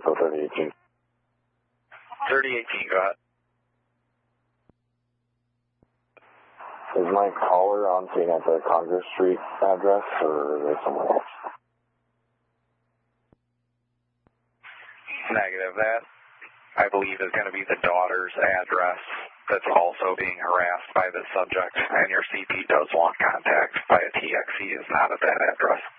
info 3018. 3018, go ahead. Is my caller on scene at the Congress Street address, or is there somewhere else? Negative. That, I believe, is going to be the daughter's address that's also being harassed by the subject, and your CP does want contact by a TXE is not at that address.